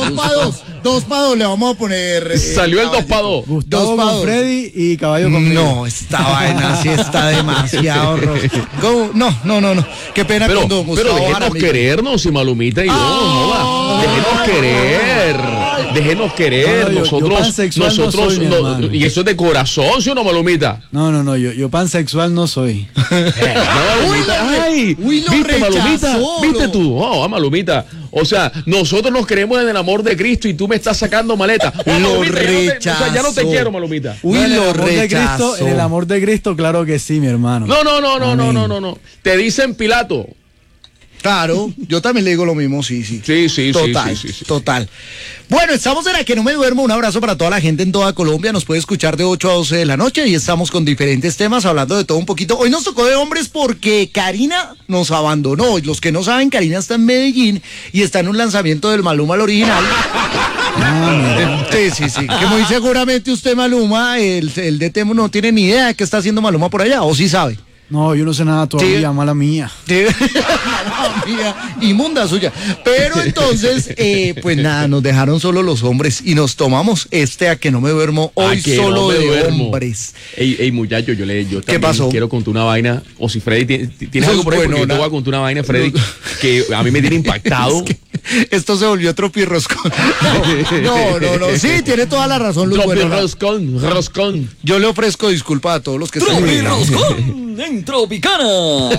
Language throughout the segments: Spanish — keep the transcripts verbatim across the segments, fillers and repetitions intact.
dos para dos. Dos para dos le vamos a poner. Eh, Salió el dos para dos. Gustavo dos con Freddy y Caballo con No, esta vaina sí está demasiado rojo. No, no, no, no. Qué pena pero, con don Gustavo. Pero déjenos querernos, y Malumita y yo, oh, déjenos querer. Déjenos querer. No, yo, nosotros, yo nosotros, no soy, no, y eso es de corazón, ¿sí o no, Malumita? No, no, no, yo, yo pansexual no soy. Eh, no, Malumita, ay, uy, lo ¿viste, rechazó, Malumita? lo... ¿Viste tú? Oh, ah, Malumita. O sea, nosotros nos creemos en el amor de Cristo y tú me estás sacando maleta. Oh, lo Malumita, rechazó. Ya no te, o sea, ya no te quiero, Malumita. Uy, no, en, el lo amor de Cristo, en el amor de Cristo, claro que sí, mi hermano. No, no, no, no, no, no, no, no. Te dicen Pilato. Claro, yo también le digo lo mismo, sí, sí. Sí, sí, total, sí, sí, sí, sí. Total. Bueno, estamos en La Que No Me Duermo. Un abrazo para toda la gente en toda Colombia. Nos puede escuchar de ocho a doce de la noche y estamos con diferentes temas, hablando de todo un poquito. Hoy nos tocó de hombres porque Karina nos abandonó. Los que no saben, Karina está en Medellín y está en un lanzamiento del Maluma al original. Ah, sí, sí, sí. Que muy seguramente usted, Maluma, el, el D T no tiene ni idea de qué está haciendo Maluma por allá, o sí sabe. No, yo no sé nada todavía, sí. Mala mía. Sí. Mala mía, inmunda suya. Pero entonces, eh, pues nada, nos dejaron solo los hombres y nos tomamos este A Que No Me Duermo hoy solo no de duermo. Hombres. Ey, ey, muchacho, yo le yo ¿Qué pasó? Quiero contar una vaina, o si Freddy tiene, tiene algo por ahí, porque yo te voy a contar una vaina, Freddy, que a mí me tiene impactado. Es que esto se volvió tropirroscón. No, no, no, sí, tiene toda la razón, Luz. Tropirroscón, roscón. Yo le ofrezco disculpas a todos los que están Tropirroscón en Tropicana.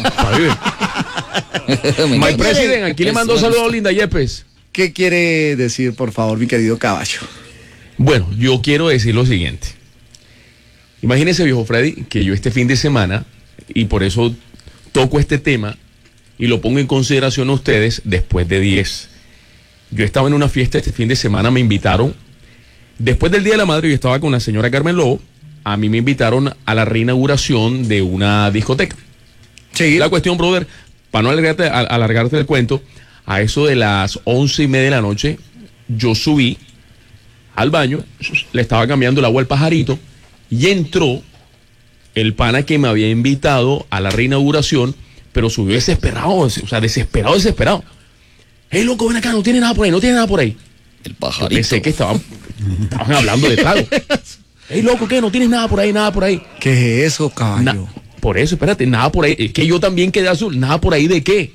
My President, aquí le mando saludos a Linda Yepes. ¿Qué quiere decir, por favor, mi querido caballo? Bueno, yo quiero decir lo siguiente. Imagínese, viejo Freddy, que yo este fin de semana, y por eso toco este tema y lo pongo en consideración a ustedes después de diez. Yo estaba en una fiesta este fin de semana, me invitaron. Después del Día de la Madre, yo estaba con la señora Carmen Lobo. A mí me invitaron a la reinauguración de una discoteca. Sí. La cuestión, brother, para no alargarte, alargarte el cuento, a eso de las once y media de la noche, yo subí al baño, le estaba cambiando el agua al pajarito, y entró el pana que me había invitado a la reinauguración, pero subió desesperado, o sea, desesperado, desesperado. Hey, loco, ven acá, no tiene nada por ahí, no tiene nada por ahí. El pajarito. Yo pensé que estaban, estaban hablando de trago. Hey, loco, ¿qué? No tienes nada por ahí, nada por ahí. ¿Qué es eso, caballo? Na, por eso, espérate, nada por ahí. Es que yo también quedé azul. ¿Nada por ahí de qué?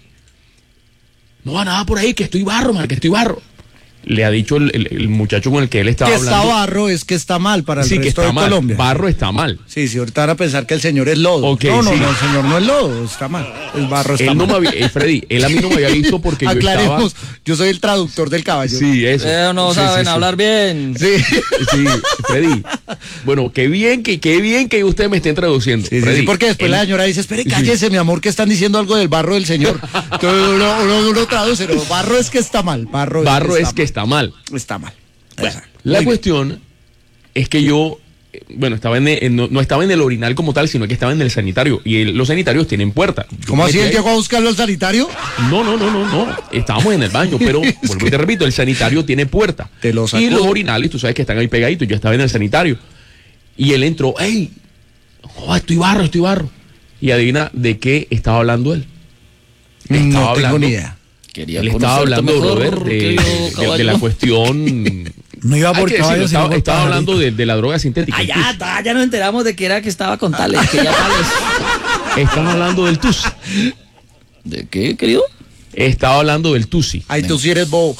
No, nada por ahí, que estoy barro, man, que estoy barro. Le ha dicho el, el, el muchacho con el que él estaba que hablando. Que está barro es que está mal para el sí, resto que está de mal. Colombia. Barro está mal. Sí, sí, ahorita van a pensar que el señor es lodo. Okay, no, no, sí. no, el señor no es lodo, está mal. El barro está él mal. No me había, eh, Freddy, él a mí no me había visto porque Aclaremos, yo estaba... yo soy el traductor del caballo. Sí, eso. Pero no sí, saben sí, hablar sí. bien. Sí. Sí, Freddy. Bueno, qué bien que, qué bien que ustedes me estén traduciendo. Sí, Freddy, sí, porque después él... la señora dice, espere, cállese, mi amor, que están diciendo algo del barro del señor. Entonces uno, uno, uno traduce, no, barro es que está mal. Barro, barro es, que es está que mal. está mal. Está mal. Bueno, la Muy cuestión bien. Es que yo, bueno, estaba en, en, no, no estaba en el orinal como tal, sino que estaba en el sanitario. Y el, los sanitarios tienen puerta. Yo ¿Cómo así? ¿Él ahí. llegó a buscarlo al sanitario? No, no, no, no, no. Estábamos en el baño, pero vuelvo y te repito, el sanitario tiene puerta. Te lo sacó. Y los orinales, tú sabes que están ahí pegaditos. Yo estaba en el sanitario. Y él entró, ¡ey! Oh, estoy barro, estoy barro. Y adivina de qué estaba hablando él. Estaba estaba no hablando, tengo ni idea. Quería él estaba hablando, mejor, brother, de, de, de la cuestión. No iba por Hay que caballo, decirlo, sino estaba, por estaba pajarito. hablando de, de la droga sintética. Ah, ya, ya, ya nos enteramos de que era que estaba con tales, que ya tales. Estaba hablando del tusi. ¿De qué, querido? Estaba hablando del tusi. Ay, tú sí eres bobo.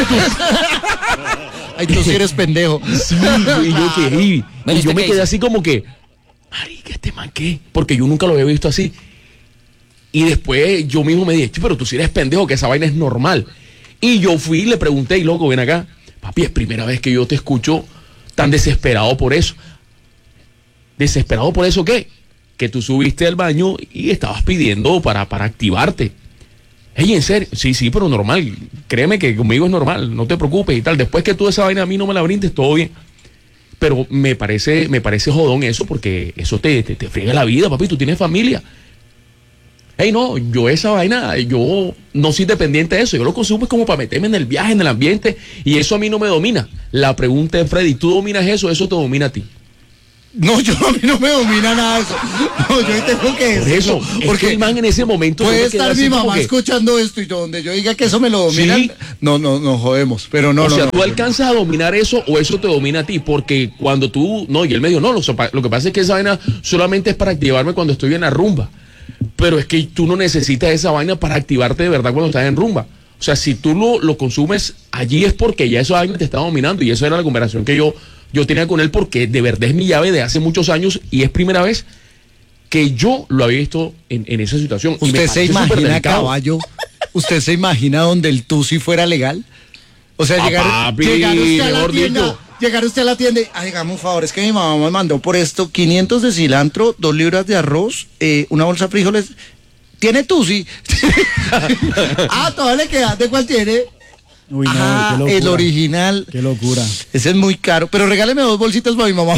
Ay, tú sí eres pendejo. Sí, y yo que y, Bueno, y yo ¿usted me qué quedé hizo? así como que, marica, este man qué, porque yo nunca lo había visto así. Y después yo mismo me dije, pero tú sí eres pendejo, que esa vaina es normal. Y yo fui y le pregunté, y loco, ven acá, papi, es primera vez que yo te escucho tan desesperado por eso. ¿Desesperado por eso qué? Que tú subiste al baño y estabas pidiendo para, para activarte. Ey, ¿en serio? Sí, sí, pero normal. Créeme que conmigo es normal, no te preocupes y tal. Después que tú esa vaina a mí no me la brindes, todo bien. Pero me parece, me parece jodón eso, porque eso te, te, te friega la vida, papi, tú tienes familia. Ey, no, yo esa vaina, yo no soy dependiente de eso. Yo lo consumo es como para meterme en el viaje, en el ambiente, y eso a mí no me domina. La pregunta es, Freddy, ¿tú dominas eso o eso te domina a ti? No, yo a mí no me domina nada de eso. No, yo tengo que Por decirlo. eso, es Porque que el man en ese momento puede yo me quedé estar así mi como mamá que- escuchando esto y donde yo diga que eso me lo dominan. Sí. No, no, no jodemos. Pero no, o no, sea, no. tú alcanzas a dominar eso o eso te domina a ti, porque cuando tú, no, y él me dijo, no, lo, sopa- lo que pasa es que esa vaina solamente es para activarme cuando estoy en la rumba, pero es que tú no necesitas esa vaina para activarte de verdad cuando estás en rumba. O sea, si tú lo, lo consumes allí es porque ya esa vaina te está dominando, y eso era la conversación que yo, yo tenía con él, porque de verdad es mi llave de hace muchos años y es primera vez que yo lo había visto en, en esa situación. Y me ¿Usted se parece súper imagina, delicado. caballo? ¿Usted se imagina donde el tusi fuera legal? O sea, Ah, llegar, papi, llegar usted a la mejor tienda, dicho. llegar usted a la tienda y, ay, hágame un favor, es que mi mamá me mandó por esto quinientos de cilantro, dos libras de arroz, eh, una bolsa de frijoles. ¿Tiene tusi? Ah, todavía le queda. ¿De cuál tiene? Uy, no, Ajá, qué locura. el original. Qué locura. Ese es muy caro, pero regáleme dos bolsitas para mi mamá.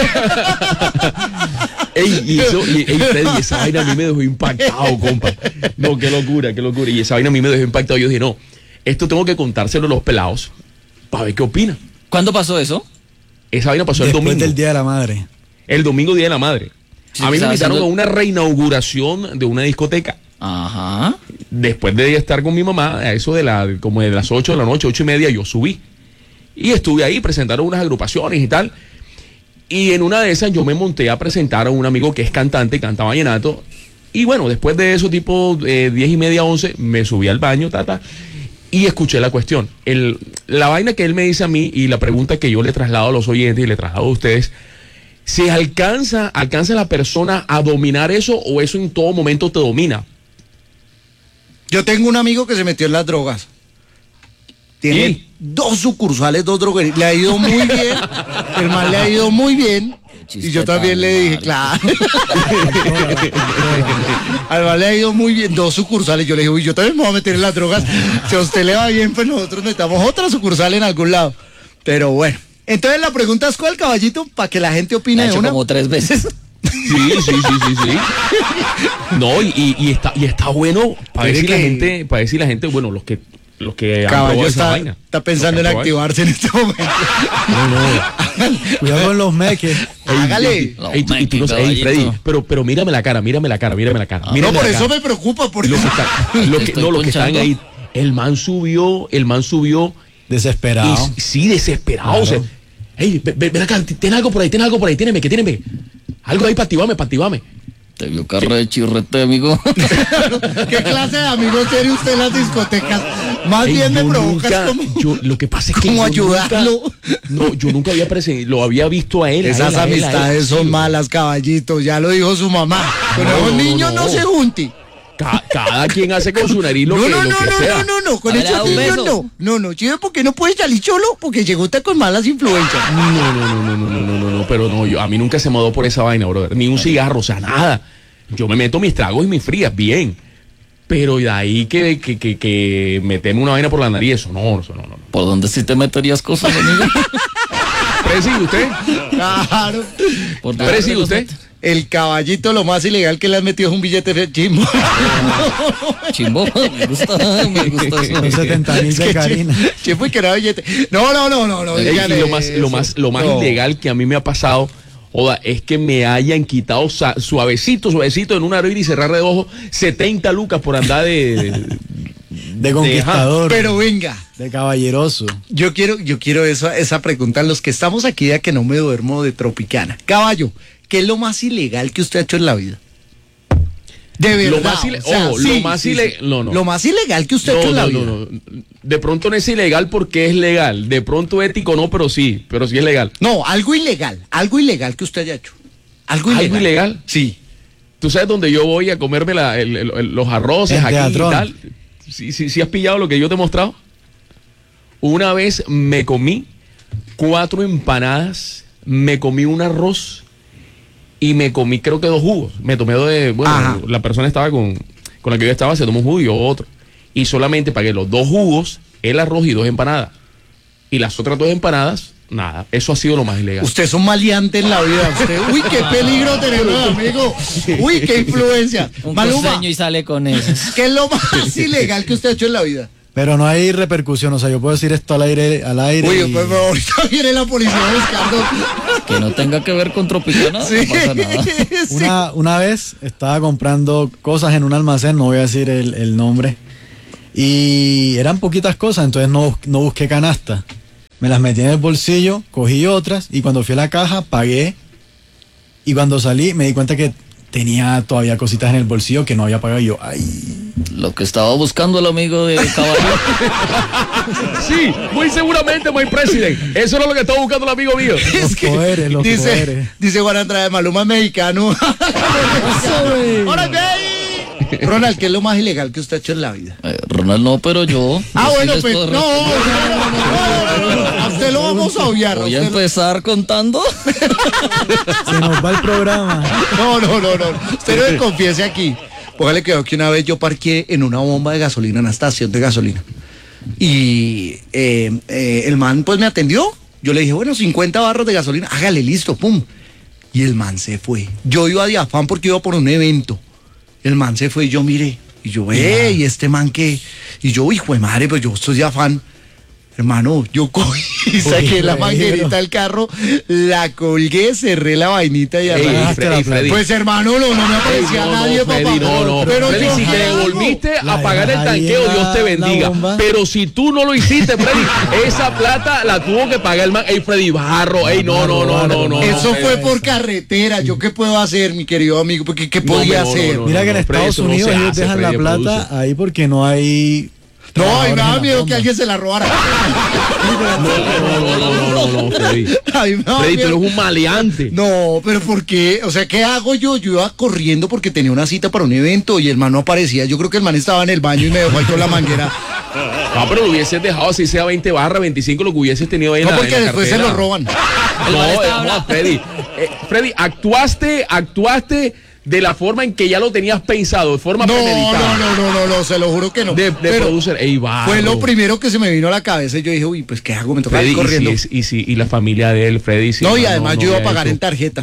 Ey, y eso, y, ey, Freddy, esa vaina a mí me dejó impactado, compa. No, qué locura, qué locura. Y esa vaina a mí me dejó impactado. Yo dije, no, esto tengo que contárselo a los pelados para ver qué opinan. ¿Cuándo pasó eso? Esa vaina pasó el Después domingo. del Día de la Madre. El domingo, Día de la Madre. Sí, a mí me estaba invitaron haciendo- a una reinauguración de una discoteca. Ajá. Después de estar con mi mamá, a eso de la, como de las ocho de la noche, ocho y media, yo subí. Y estuve ahí, presentaron unas agrupaciones y tal. Y en una de esas yo me monté a presentar a un amigo que es cantante, canta vallenato. Y bueno, después de eso, tipo eh, diez y media, once, me subí al baño, tata, y escuché la cuestión. El, la vaina que él me dice a mí y la pregunta que yo le traslado a los oyentes y le traslado a ustedes, ¿se alcanza, alcanza la persona a dominar eso o eso en todo momento te domina? Yo tengo un amigo que se metió en las drogas. Tiene ¿Y? dos sucursales, dos droguerías. Le ha ido muy bien. El man le ha ido muy bien. chiste Y yo también tan le dije, marica. claro. Al man le ha ido muy bien. Dos sucursales. Yo le dije, uy, yo también me voy a meter en las drogas. Si a usted le va bien, pues nosotros metamos otra sucursal en algún lado. Pero bueno. Entonces la pregunta es, ¿cuál, caballito? Para que la gente La opine he de hecho una. como tres veces. Sí, sí, sí, sí, sí. No, y, y- y está, y está bueno para Mire decir la que- gente, para decir la gente, bueno, los que los que han Caballo probado esa está, vaina. está pensando en Los que han probado. activarse en este momento. No, no. Cuidado con los meques. Hágale. Ey, ey, tú- y tú no Meque, sabes, ey, Freddy, caballito. pero, pero mírame la cara, mírame la cara, mírame la cara. No, mírame por la eso cara. me preocupa. Por Lo eso. que está- lo que- Estoy no, los que están ponchando. ahí. El man subió, el man subió. Desesperado. Y, sí, desesperado. Claro. O sea, ey, ven, ven acá, ten algo por ahí, ten algo por ahí, tienes que, tienes algo ahí para activarme, para activarme. Te vio carre de chirrete, amigo. ¿Qué clase de amigos tiene usted en las discotecas? Más Ey, bien me yo provocas nunca- como... yo- lo que pasa es que como yo ayudarlo. nunca- no, yo nunca había presen- lo había visto a él. a Esas él, a él, a él, amistades sí, son güey. malas, caballitos. Ya lo dijo su mamá. Con No, esos no, niños no, no. se junte. Ca- cada quien hace con su nariz lo No, que, no, lo no, que no, sea. no, no, no. Con A ver, da esos un niños beso. no. No, no, chido, porque no puede salir solo, porque llegó usted con malas influencias. No, no, no, no, no, no, no, no, no, pero no, yo, a mí nunca se me dio por esa vaina, brother. Ni un cigarro, o sea, nada. Yo me meto mis tragos y mis frías, bien. Pero de ahí que, que, que, que meterme una vaina por la nariz, eso no, eso no, no. no. ¿Por dónde sí te meterías cosas, amigo? ¿Presi, usted? Claro. ¿Por dónde ¿Presi, te los usted? metes? El caballito lo más ilegal que le han metido es un billete de chimbo. Chimbo, me gusta, me gusta eso. Los setenta mil Es de que Karina. chimbo- chimbo y que era billete. No, no, no, no, no. Ey, dígale y lo más, lo eso. más, lo más No. ilegal que a mí me ha pasado, joda, es que me hayan quitado sa- suavecito, suavecito en un abrir y cerrar de ojos setenta lucas por andar de... De conquistador. Pero venga. De caballeroso. Yo quiero, yo quiero esa, esa pregunta. Los que estamos aquí de que no me duermo de Tropicana. Caballo, ¿qué es lo más ilegal que usted ha hecho en la vida? De verdad. Lo más ile- ojo, lo más ile- no, no. Lo más ilegal que usted ha hecho No, en la no, vida. no, no. De pronto no es ilegal porque es legal. De pronto ético no, pero sí, pero sí es legal. No, algo ilegal. Algo ilegal que usted haya hecho. Algo ilegal. ¿Algo ilegal? Sí. ¿Tú sabes dónde yo voy a comerme la- el- el- el- los arroces El aquí teatrón. y tal? ¿Sí, sí, sí has pillado lo que yo te he mostrado? Una vez me comí cuatro empanadas, me comí un arroz y me comí creo que dos jugos. Me tomé de... Bueno, Ajá. la persona estaba con, con la que yo estaba, se tomó un jugo y yo otro. Y solamente pagué los dos jugos, el arroz y dos empanadas. Y las otras dos empanadas, nada. Eso ha sido lo más ilegal. Usted es un maleante en la vida. Usted, uy, qué peligro tenerlo de amigo. Uy, qué influencia. Un Maluma, costeño y sale con eso. ¿qué es lo más ilegal que usted ha hecho en la vida? Pero no hay repercusión, o sea, yo puedo decir esto al aire, al aire. Uy, y... pues ahorita viene la policía buscando. Que no tenga que ver con Tropicana, Sí, no pasa nada. sí. Una, una vez estaba comprando cosas en un almacén, no voy a decir el, el nombre, y eran poquitas cosas, entonces no, no busqué canasta. Me las metí en el bolsillo, cogí otras, y cuando fui a la caja, pagué, y cuando salí me di cuenta que tenía todavía cositas en el bolsillo que no había pagado, y yo, ay... Lo que estaba buscando el amigo de Caballero. Sí, muy seguramente, my president. Eso era lo que estaba buscando el amigo mío. Los poderes, los dice, poderes. dice Juan Andrade, Maluma es mexicano. ¡Ahora ve! Ronald, ¿qué es lo más ilegal que usted ha hecho en la vida? Eh, Ronald no, pero yo. Ah, yo bueno, sí les pues puedo no, no, responder. no, no, no, no, no, no, a usted lo vamos a obviar. a Voy a usted lo- empezar contando. Se nos va el programa. No, no, no, no. Usted no me confiese aquí. Póngale que que una vez yo parqué en una bomba de gasolina, en una estación de gasolina. Y eh, eh, el man pues me atendió. Yo le dije, bueno, cincuenta barras de gasolina, hágale, listo, pum. Y el man se fue. Yo iba de afán porque iba por un evento. El man se fue y yo miré. Y yo, eh, ¿y este man qué? Y yo, hijo de madre, pues yo estoy de afán. Hermano, yo cogí, saqué la manguerita del carro, la colgué, cerré la vainita y Ey, arranqué. Freddy, Freddy. Pues hermano, no, no me Ey, aparecía no, no, nadie, Freddy, papá. no, no. Pero Freddy, yo, si ¿qué te hago? devolviste La a pagar el dejas ahí tanqueo, en Dios te la- bendiga. la bomba. Pero si tú no lo hiciste, Freddy, esa plata la tuvo que pagar el man. Ey, Freddy, barro. Ey, no, no, no, no, no. Eso no, fue Freddy. por carretera. ¿Yo qué puedo hacer, mi querido amigo? Porque ¿qué No, podía no, no, hacer? no, Mira que en Freddy, Estados eso no Unidos se ellos hace, dejan la Freddy, plata produce. ahí porque no hay... No, y me trabajadores daba en la miedo que bomba. alguien se la robara. No, no, no, no, no, no, Freddy. A mí me daba Freddy, tú miedo. eres un maleante. No, pero ¿por qué? O sea, ¿qué hago yo? Yo iba corriendo porque tenía una cita para un evento y el man no aparecía. Yo creo que el man estaba en el baño y me dejó ahí con la manguera. No, pero lo hubieses dejado así sea veinte barras, veinticinco, lo que hubieses tenido ahí en No, la porque en la después se cartera. lo roban. El No, man eh, estaba no, hablando. Freddy. Eh, Freddy, actuaste, actuaste de la forma en que ya lo tenías pensado, de forma No, premeditada. no, no, no, no, no, se lo juro que no. De, de Pero producer, ey, barro. fue lo primero que se me vino a la cabeza y yo dije, uy, pues ¿qué hago? Me toca Freddy, ir corriendo. Y, si, y, si, y la familia de él, Freddy. Si No, y además yo iba a había pagar hecho. en tarjeta.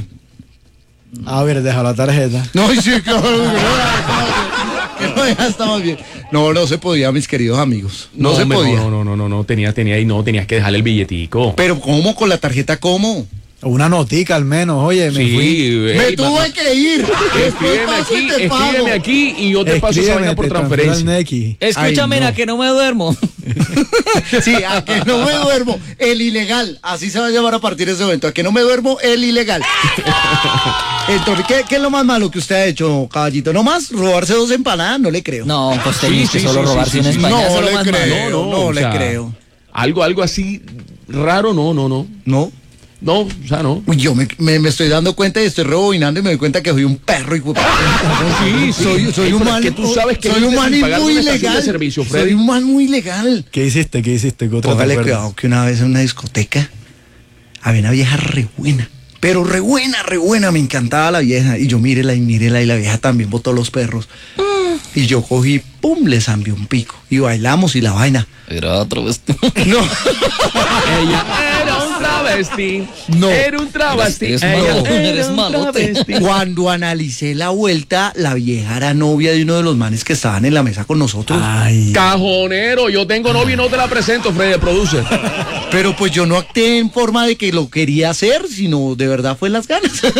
A ver, deja la tarjeta. No, y sí, claro, que no deja, que no deja, estamos bien. No, no se podía, mis queridos amigos. No, se hombre, podía. No, no, no, no, no, tenía, tenía, y no, tenías que dejarle el billetico. Pero ¿cómo? ¿Con la tarjeta cómo? Una notica al menos, oye, me fui. Sí, Me ey, tuve ma- que ir. Después Escríbeme paso y aquí, te pago. escríbeme aquí y yo te paso esa Escríbeme, vaina por te transfiero al transferencia. Nequi. Escúchame, Ay, no. a que no me duermo. Sí, a que no me duermo, el ilegal. Así se va a llamar a partir de ese momento. A que no me duermo, el ilegal. Entonces, ¿qué, qué es lo más malo que usted ha hecho, caballito? ¿No más? ¿Robarse dos empanadas? No le creo. No, un costeño Sí, que sí, solo sí, robarse sí, en sí, España. no eso es lo le más creo. malo. no o le sea, creo. Algo, algo así raro, no, no, no. No. No, o sea, no. Uy, yo me, me, me estoy dando cuenta y estoy rebobinando y me doy cuenta que soy un perro. Y... Sí, sí. Soy, soy Ey, un pero man, es que tú sabes que soy un vives man sin pagar muy una estación ilegal. de servicio, Freddy. Soy un man muy ilegal. ¿Qué hiciste? ¿Qué hiciste? ¿Qué otra te Póngale acuerdas? cuidado que una vez en una discoteca había una vieja re buena. Pero re buena, re buena, me encantaba la vieja. Y yo mírela y mírela y la vieja también botó los perros. Y yo cogí, pum, le zambié un pico. Y bailamos y la vaina. Era otro vestido. No, Ella era un travesti. No. Era un travesti. Eres Ella malo, era eres un malote. travesti. cuando analicé la vuelta, la vieja era novia de uno de los manes que estaban en la mesa con nosotros. Ay, Cajonero, yo tengo novio y no te la presento, Freddy, produce. Pero pues yo no actué en forma de que lo quería hacer, sino de verdad fue en las ganas. Pero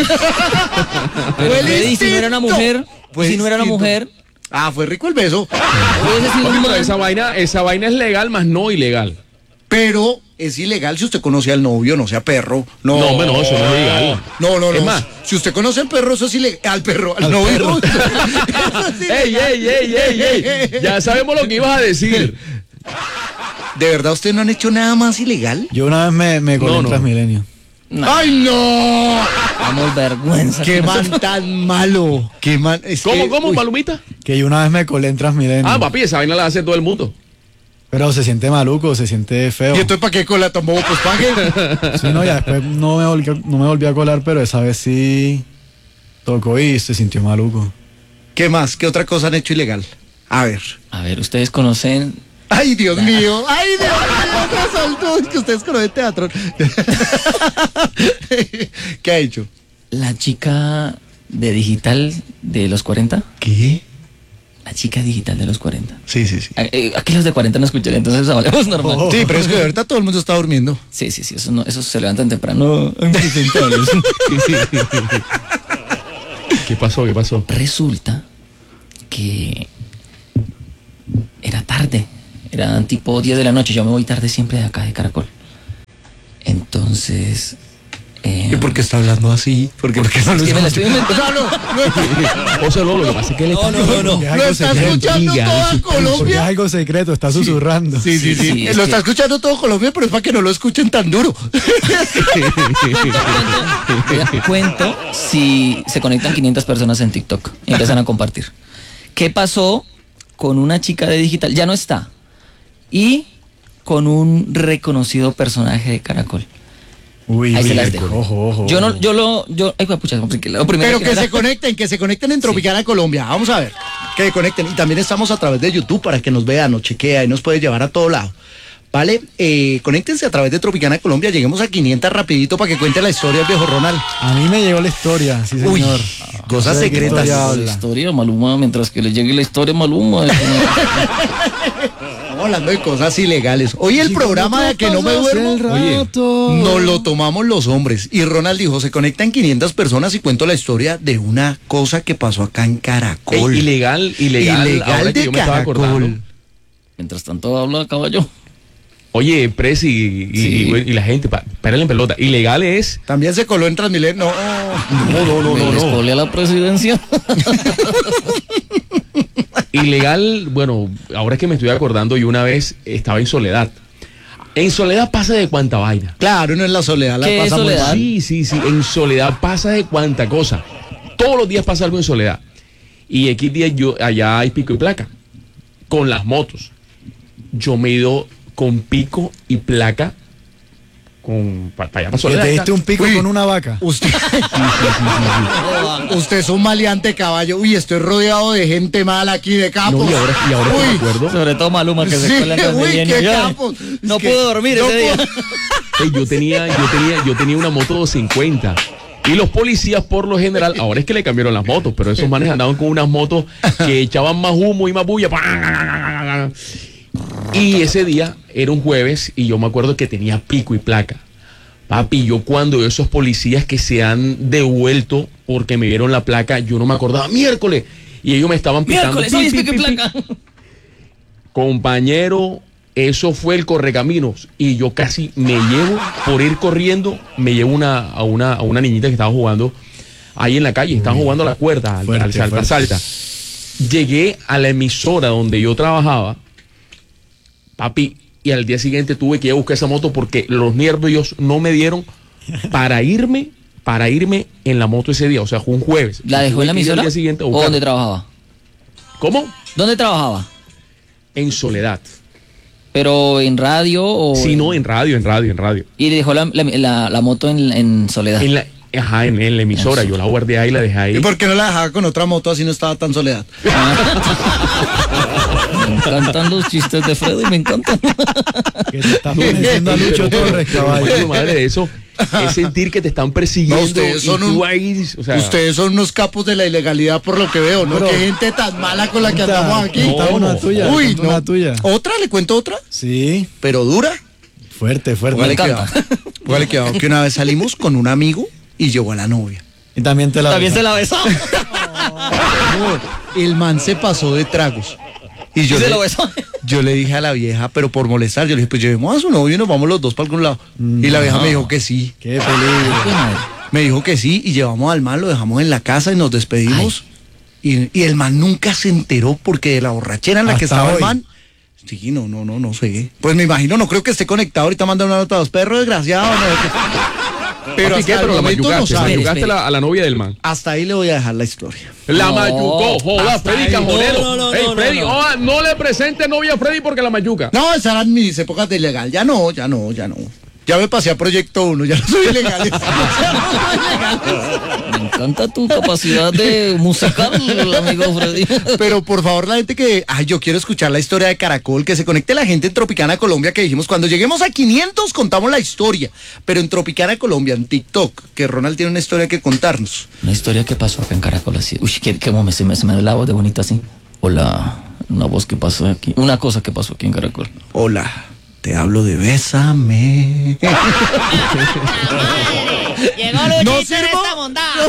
Fue el Freddy, si no era una instinto. mujer, Fue si no era una instinto. mujer, Ah, fue rico el beso. hubiese sido Oye, un pero man. esa vaina, esa vaina es legal, más no ilegal. Pero es ilegal si usted conoce al novio, no sea perro. No, No, hombre, no, eso no es ilegal. No, no, no. Es más, si usted conoce al perro, eso es ilegal. Al perro, al, novio. Eso es ey, ilegal. ey, ey, ey, ey. Ya sabemos lo que ibas a decir. ¿De verdad usted no han hecho nada más ilegal? yo una vez me, me colé No, en no. Transmilenio. No, ¡Ay, no! damos vergüenza. ¡Qué man tan malo! ¡Qué man! Es ¿Cómo, que, cómo, uy, Palomita? Que yo una vez me colé en Transmilenio. Ah, papi, esa vaina la hace todo el mundo. Pero se siente maluco, se siente feo. ¿Y entonces para qué cola tomó? Pues pague. Sí, no, ya después no me, volví, no me volví a colar, pero esa vez sí tocó y se sintió maluco. ¿Qué más? ¿Qué otra cosa han hecho ilegal? A ver. A ver, ustedes conocen ¡Ay, Dios mío! ¡Ay, Dios mío! ¡Qué asalto! Es que ustedes conocen teatro. ¿Qué ha hecho? la chica de digital de los cuarenta. ¿Qué? La chica digital de los cuarenta. Sí, sí, sí. Aquí los de cuarenta no escuchan, entonces hablemos normal. Oh. Sí, pero es que ahorita todo el mundo está durmiendo. Sí, sí, sí, eso, no, eso se levantan temprano. ¿Qué pasó? ¿Qué pasó? Resulta que era tarde, eran tipo diez de la noche, yo me voy tarde siempre de acá de Caracol. Entonces... Eh, ¿Y por qué está hablando así? ¿Por qué, ¿Por qué no lo es que me la escucha? estoy inventando. O sea, no, lo que pasa es que él está... No, no, no, no. Es Lo algo está secreto. escuchando Diga, toda sí, Porque es Colombia. algo secreto, está susurrando. Sí, sí, sí. Sí, es lo que- está escuchando todo Colombia, pero es para que no lo escuchen tan duro. Vea, cuento si se conectan quinientas personas en TikTok y empiezan a compartir. ¿Qué pasó con una chica de digital? Ya no está. Y con un reconocido personaje de Caracol. Uy, Ahí se uy, las dejo. Ojo, ojo. Yo no, yo lo, yo, ay, pucha, porque lo primero Pero que era- se conecten, que se conecten en Tropicana Colombia. Vamos a ver. Que se conecten. Y también estamos a través de YouTube para que nos vean, nos chequea y nos puede llevar a todo lado. ¿Vale? Eh, conéctense a través de Tropicana Colombia. Lleguemos a quinientas rapidito para que cuente la historia del viejo Ronald. A mí me llegó la historia, sí, Uy, señor. cosas No sé de qué secretas. historia La habla. historia, Maluma, mientras que le llegue la historia, Maluma. Estamos hablando de cosas ilegales. Hoy el programa de que no me duermo. Oye, Nos lo tomamos los hombres. Y Ronald dijo, se conectan quinientas personas y cuento la historia de una cosa que pasó acá en Caracol. Ey, ilegal, ilegal, Ilegal ahora que de yo me estaba Caracol. acordando. Mientras tanto habla caballo. Oye, Presi y, y- Sí. y- y la gente, pa- párale en pelota. Ilegal es... También se coló en Transmilenio. No, no, no, Me no, les no. colé a la presidencia. Ilegal, bueno, ahora es que me estoy acordando, yo una vez estaba en Soledad. En Soledad pasa de cuánta vaina. Claro, no es la soledad. La ¿Qué es pasa muy soledad? mal. Sí, sí, sí, en Soledad pasa de cuánta cosa. Todos los días pasa algo en Soledad. Y X días yo, allá hay pico y placa. Con las motos. Yo me he ido con pico y placa con para allá para Que Soledad. te diste un pico Uy. con una vaca. Usted, usted es un maleante caballo. Uy, estoy rodeado de gente mala aquí de capos. No, y ahora, y ahora que me Uy. acuerdo, Sobre todo Maluma, que se Sí, cuela en uy, Transmilenio. qué Yo, capos. No Es que puedo dormir no ese día. puedo- ey, yo tenía, yo tenía, yo tenía una moto doscientos cincuenta. Y los policías, por lo general, ahora es que le cambiaron las motos, pero esos manes andaban con unas motos que echaban más humo y más bulla. Y ese día era un jueves y yo me acuerdo que tenía pico y placa. Papi, yo cuando veo esos policías que se han devuelto porque me dieron la placa, yo no me acordaba, miércoles. Y ellos me estaban pitando. Miércoles, pi, hoy es pi, pico y pi, pi. placa. Compañero, eso fue el correcaminos. Y yo casi me llevo, por ir corriendo, me llevo una, a, una, a una niñita que estaba jugando ahí en la calle. Estaban jugando a la cuerda, al, Fuerte, al salta, fuerte. salta. Llegué a la emisora donde yo trabajaba, papi, y al día siguiente tuve que ir a buscar esa moto porque los nervios no me dieron para irme, para irme en la moto ese día. O sea, fue un jueves. ¿La dejó Tuve en la que ir al emisora? día siguiente a ¿O buscar. dónde trabajaba? ¿Cómo? ¿Dónde trabajaba? En Soledad. ¿Pero en radio o...? Sí, no, en radio, en radio, en radio. Y dejó la, la, la- la moto en, en Soledad. En la, ajá, en, en la emisora. Yo la guardé ahí, la dejé ahí. ¿Y por qué no la dejaba con otra moto así no estaba tan soledad? Me encantan los chistes de Freddy, me encantan. Que te estás pareciendo a Lucho Torres, caballo. Bueno, madre de eso, es sentir que te están persiguiendo. No, ustedes y son tú un- ahí, o sea, Ustedes son unos capos de la ilegalidad por lo que veo, ¿no? Pero- Qué gente tan mala con la que Cuenta- andamos aquí. cuenta No, una no. tuya, Uy, cuenta no. una tuya. ¿Otra? ¿Le cuento otra? Sí, Pero dura. fuerte, fuerte. Póngale encanta. cuidado. Póngale cuidado que una vez salimos con un amigo y llegó a la novia. Y también te la También se besaste. la besó. Amor, el man se pasó de tragos. Y yo se le, lo besó. yo le dije a la vieja, pero por molestar, yo le dije, pues llevemos a su novio y nos vamos los dos para algún lado. Y la vieja me dijo que sí. Qué peligro. Me dijo que sí y llevamos al man, lo dejamos en la casa y nos despedimos. Y, y el man nunca se enteró porque de la borrachera en la que Hasta estaba el hoy. man. Sí, no, no, no, no sé. Pues me imagino, no creo que esté conectado. Ahorita manda una nota a los perros desgraciados. Pero papi, hasta ¿qué? el Pero la momento no mayugaste, sabe. mayugaste Espere, la- a la novia del man. Hasta ahí le voy a dejar la historia. La No, mayucó, joda, hasta Freddy ahí. Cajonero. No, no, no, Ey, no, Freddy, no. joda, no le presente novia a Freddy porque la mayuca. No, esas eran mis épocas de ilegal. Ya no, ya no, ya no. Ya me pasé a Proyecto uno, ya no soy ilegal. Ya no soy ilegal. Me encanta tu capacidad de musical, amigo Freddy. Pero por favor, la gente que, ay, yo quiero escuchar la historia de Caracol, que se conecte la gente en Tropicana Colombia, que dijimos, cuando lleguemos a quinientos contamos la historia, pero en Tropicana Colombia, en TikTok, que Ronald tiene una historia que contarnos. Una historia que pasó acá en Caracol así. Uy, qué, qué momento, se me, se me da la voz de bonita así. Hola, una voz que pasó aquí, una cosa que pasó aquí en Caracol. Hola, te hablo de Bésame. Llegó Luchito ¿No en sirvo? esta bondad.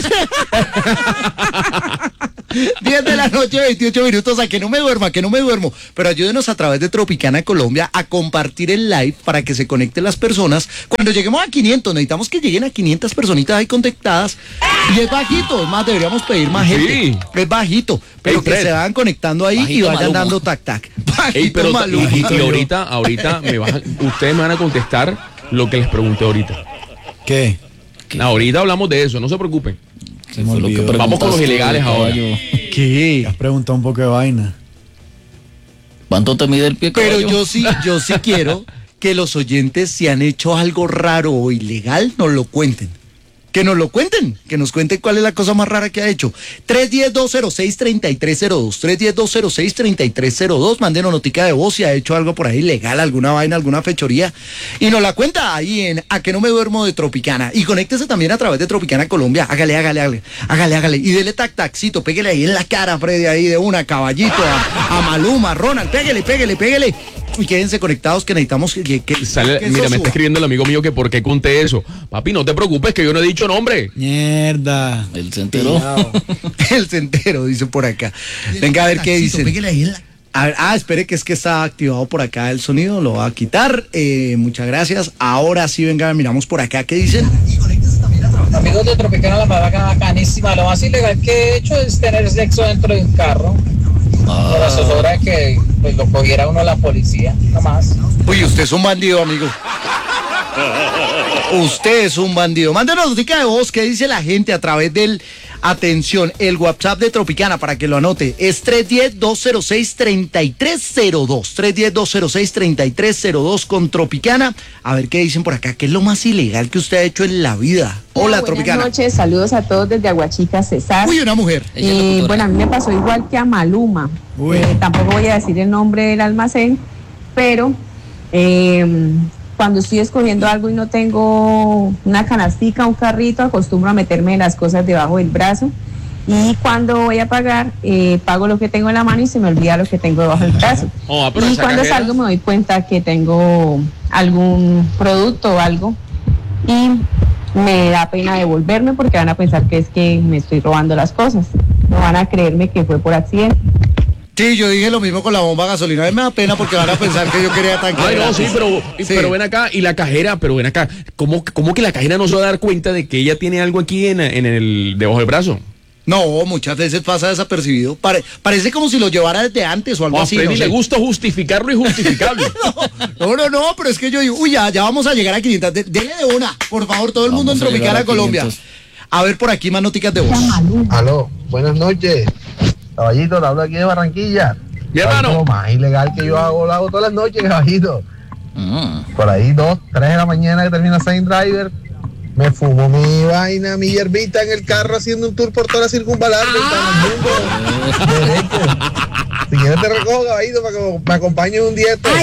diez de la noche, veintiocho minutos, a que no me duerma, que no me duermo. Pero ayúdenos a través de Tropicana Colombia a compartir el live para que se conecten las personas. Cuando lleguemos a quinientos, necesitamos que lleguen a quinientas personitas ahí conectadas. Y es bajito, es más, deberíamos pedir más gente. Sí. Es bajito, pero Ey, que Fred. se vayan conectando ahí y Bajito vayan Maluma. dando tac tac. Bajito Ey, pero Maluma. y, y ahorita, ahorita me vas a- ustedes me van a contestar lo que les pregunté ahorita. ¿Qué? Ahorita hablamos de eso, no se preocupen. ¿Qué me fue lo que olvidó. Vamos con los preguntaste, ilegales ahora. caballo? ¿Qué? Has preguntado un poco de vaina. ¿Cuánto te mide el pie, Pero caballo? yo sí, yo sí quiero que los oyentes, si han hecho algo raro o ilegal, nos lo cuenten. Que nos lo cuenten, que nos cuenten cuál es la cosa más rara que ha hecho. tres uno cero, dos cero seis, tres tres cero dos, tres uno cero, dos cero seis, tres tres cero dos, mándenos notica de voz si ha hecho algo por ahí ilegal, alguna vaina, alguna fechoría, y nos la cuenta ahí en A que no me duermo de Tropicana. Y conéctese también a través de Tropicana Colombia, hágale, hágale, hágale, hágale, hágale, y dele tac tacito, pégale ahí en la cara, Freddy, ahí de una, caballito, a, a Maluma, Ronald, pégale, pégale, pégale, y quédense conectados que necesitamos que, que, que- Sale- que eso mira, me suba. está escribiendo el amigo mío que por qué conté eso. Papi, no te preocupes que yo no he dicho nombre. Mierda. Él se enteró. Pillao. El centero, dice por acá. Venga a ver qué dicen. A ver, ah, espere que es que está activado por acá el sonido, lo va a quitar. Eh, muchas gracias. Ahora sí, venga, miramos por acá qué dicen. Amigos de Tropicana, la verdad bacanísima. Lo más ilegal que he hecho es tener sexo dentro de un carro. Por la zozobra de que pues, lo cogiera uno la policía, nada más. Uy, usted es un bandido, amigo. Usted es un bandido. Mándenos notica de voz qué dice la gente a través del, atención, el WhatsApp de Tropicana para que lo anote. Es tres uno cero, dos cero seis, tres tres cero dos. tres uno cero, dos cero seis, tres tres cero dos con Tropicana. A ver qué dicen por acá. ¿Qué es lo más ilegal que usted ha hecho en la vida? Hola, Buenas Tropicana. noches, saludos a todos desde Aguachica, Cesar. Uy, una mujer. Ella es la Eh, tutora. bueno, a mí me pasó igual que a Maluma. Uy. Eh, tampoco voy a decir el nombre del almacén, pero eh, cuando estoy escogiendo algo y no tengo una canastica, un carrito, acostumbro a meterme las cosas debajo del brazo. Y cuando voy a pagar, eh, pago lo que tengo en la mano y se me olvida lo que tengo debajo del brazo. Oh, pero Y esa cuando cajera- salgo me doy cuenta que tengo algún producto o algo y me da pena devolverme porque van a pensar que es que me estoy robando las cosas. No van a creerme que fue por accidente. Sí, yo dije lo mismo con la bomba de gasolina. A mí me da pena porque van a pensar que yo quería tanque. Ay, no, gratis. sí, pero, Sí. pero ven acá, y la cajera, pero ven acá, ¿cómo, cómo que la cajera no se va a dar cuenta de que ella tiene algo aquí en, en el debajo del brazo? No, muchas veces pasa desapercibido. Pare- parece como si lo llevara desde antes o algo O a así. Freddy no le sé. gusta justificar lo injustificable. No, no, no, pero es que yo digo, uy, ya, ya vamos a llegar a quinientas. De- Dele de una, por favor, todo el mundo en Vamos a llegar Tropicana a Colombia. quinientos. A ver por aquí más noticas de voz. Aló, buenas noches. Caballito, te hablo aquí de Barranquilla. Mi hermano. Lo más ilegal que yo hago, lo hago todas las noches, caballito. Mm. Por ahí, dos, tres de la mañana que termina Saint Driver, me fumo mi vaina, mi hierbita en el carro haciendo un tour por toda la circunvalar del mundo. Derecho. Si quieres te recojo, caballito, para que me acompañes un día. esto.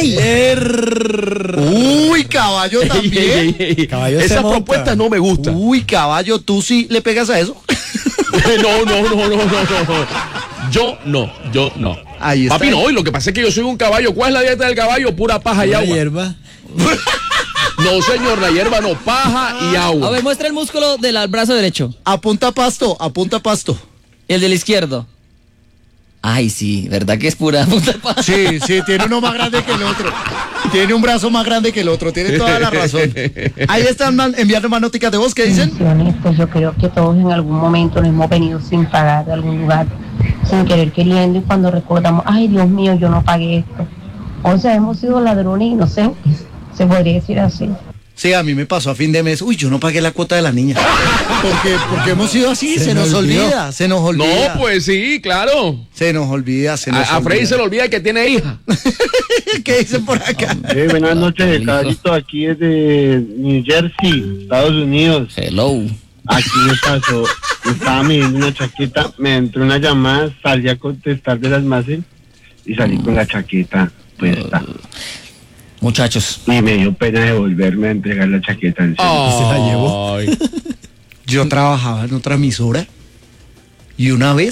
Uy, caballo Ey, también. ey, ey, ey. Caballo se Esas monta. propuestas no me gustan. Uy, caballo, tú sí le pegas a eso. No, no, no, no, no, no, no. Yo no, yo no. Ahí está. Papi, no, y lo que pasa es que yo soy un caballo. ¿Cuál es la dieta del caballo? Pura paja y Una agua. hierba. No, señor, la hierba no, paja y A agua. ver, muestra el músculo del brazo derecho. Apunta pasto, apunta pasto. El del izquierdo. Ay, sí, ¿verdad que es pura puta pa- Sí, sí, tiene uno más grande que el otro. Tiene un brazo más grande que el otro, tiene toda la razón. Ahí están man- enviando más noticas de voz que dicen. Pues yo creo que todos en algún momento nos hemos venido sin pagar de algún lugar, sin querer queriendo, y cuando recordamos, ay Dios mío, yo no pagué esto. O sea, hemos sido ladrones inocentes, se podría decir así. Sí, a mí me pasó a fin de mes. Uy, yo no pagué la cuota de la niña. Porque, porque hemos sido así, se, Se nos me olvidó. olvida, se nos No, olvida. pues sí, claro. Se nos olvida, se nos A, a Freddy olvida. se le olvida que tiene hija. ¿Qué dicen por acá? Eh, buenas noches, Hijo. caballito, aquí es de New Jersey, Estados Unidos. Hello. Aquí me pasó, me estaba midiendo una chaqueta, me entró una llamada, salí a contestar del almacén y salí con la chaqueta puesta. Muchachos, Y me dio pena devolverme a entregar la chaqueta en serio. se la llevó. Ay. Yo trabajaba en otra emisora y una vez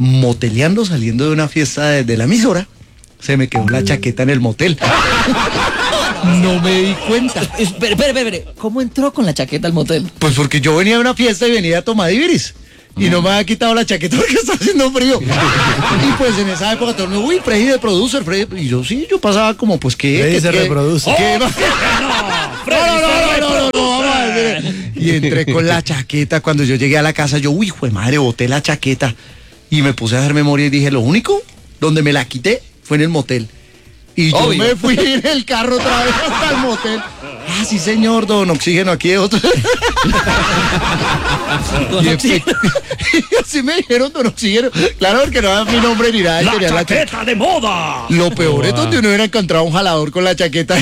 moteleando, saliendo de una fiesta de, de la emisora, se me quedó la chaqueta en el motel. No me di cuenta. Espere, espere, espere. ¿Cómo entró con la chaqueta al motel? Pues porque yo venía de una fiesta y venía a tomar Iberis. Y no me había quitado la chaqueta porque está haciendo frío. Y pues en esa época todo el mundo, uy, Freddy de producer, Freddy. Y yo sí, yo pasaba como, pues que. Freddy que, se que, reproduce. que- ¡Oh! no, no, no, no, no, no, vamos a ver. Y entré con la chaqueta. Cuando yo llegué a la casa, yo, uy, jue madre, boté la chaqueta. Y me puse a hacer memoria y dije, lo único donde me la quité fue en el motel. Y yo Obvio. me fui en el carro otra vez hasta el motel. Ah, sí, señor, don Oxígeno, aquí de otro. Don Y Oxígeno. y así me dijeron don Oxígeno. Claro, porque no era mi nombre ni nada. y tenía la chaqueta de moda! Lo peor es donde uno hubiera encontrado un jalador con la chaqueta.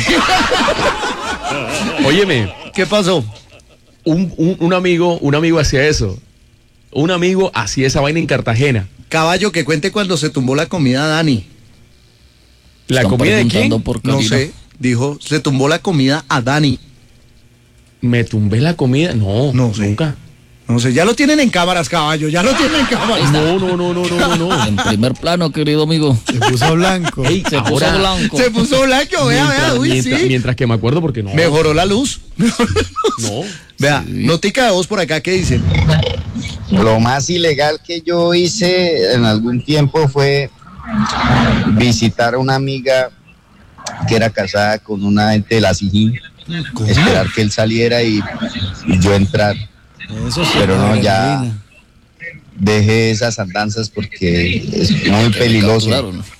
Óyeme, ¿Qué pasó? un, un, un amigo, un amigo hacía eso. Un amigo hacía esa vaina en Cartagena. Caballo, que cuente cuando se tumbó la comida a Dani. ¿La Están comida de quién? preguntando por No Karina. sé. Dijo, se tumbó la comida a Dani. ¿Me tumbé la comida? No, No sé. nunca. No sé, ya lo tienen en cámaras, caballo. Ya lo tienen en cámaras. No, no, no, no, no, no, no. En primer plano, querido amigo. Se puso blanco. Ey, Se puso ahora, blanco. Se puso blanco, vea, vea. mientras, Uy, mientras- sí. mientras que me acuerdo porque no. Mejoró la luz. No. Vea, notica de voz por acá, ¿qué dicen? Lo más ilegal que yo hice en algún tiempo fue visitar a una amiga que era casada con una gente de la Sijín, esperar que él saliera y, y yo entrar. Eso sí, Pero no, ya adrenalina. dejé esas andanzas porque es muy peligroso. Claro, ¿no?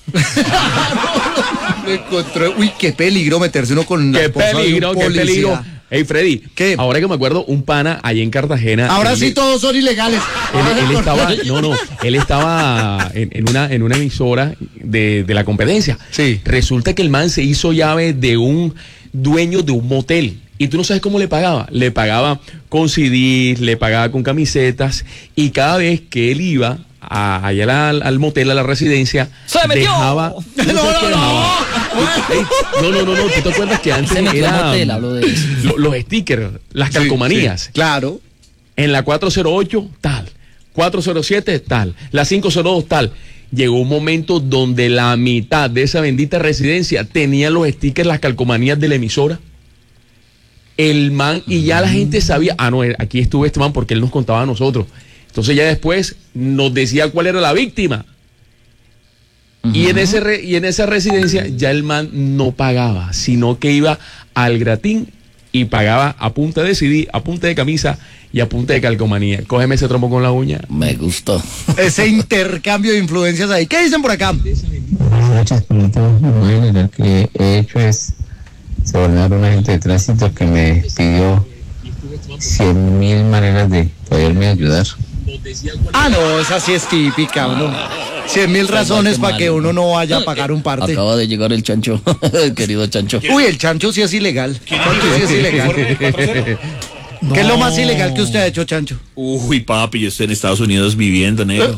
Me encontré, uy, qué peligro meterse uno con la Qué esposa de un peligro, qué policía. peligro. Ey, Freddy, ¿Qué? ahora que me acuerdo, un pana allá en Cartagena. Ahora él sí le- todos son ilegales. Él, él estaba, no, no, él estaba en, en una, en una emisora de, de la competencia. Sí. Resulta que el man se hizo llave de un dueño de un motel. Y tú no sabes cómo le pagaba. Le pagaba con C Ds, le pagaba con camisetas. Y cada vez que él iba a, allá al, al motel, a la residencia, ¡Se metió! dejaba. ¿tú No, sabes no, qué no. dejaba? Ey, no, no, no, no. ¿Tú te acuerdas que antes Se metió al era motel, hablo de eso. lo- los stickers, las calcomanías? Sí, sí, claro. En la cuatro cero ocho, tal. cuatro cero siete, tal. La cinco cero dos, tal. Llegó un momento donde la mitad de esa bendita residencia tenía los stickers, las calcomanías de la emisora. El man, y ya la gente sabía, ah, no, aquí estuvo este man porque él nos contaba a nosotros. Entonces ya después nos decía cuál era la víctima. Y en, ese re- y en esa residencia ya el man no pagaba, sino que iba al gratín y pagaba a punta de C D, a punta de camisa y a punta de calcomanía. Cógeme ese trompo con la uña. Me gustó. Ese intercambio de influencias ahí. ¿Qué dicen por acá? Muchas preguntas. Lo más ilegal que he hecho es sobornar a un agente de tránsito que me pidió cien mil maneras de poderme ayudar. Ah, no, esa sí es típica, ¿no? Cien mil razones para que uno no vaya a pagar un parte. Acaba de llegar el chancho, el querido chancho. Uy, el chancho sí es ilegal. Chancho sí es ilegal. ¿Qué es lo más ilegal que usted ha hecho, Chancho? Uy, papi, yo estoy en Estados Unidos viviendo, negro.